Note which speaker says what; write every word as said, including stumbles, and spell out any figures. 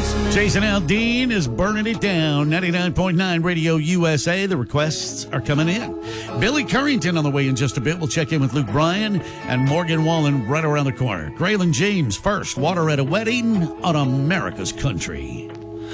Speaker 1: Jason Aldean is burning it down. ninety-nine point nine Radio U S A. The requests are coming in. Billy Currington on the way in just a bit. We'll check in with Luke Bryan and Morgan Wallen right around the corner. Graylin James first. Water at a Wedding on America's Country.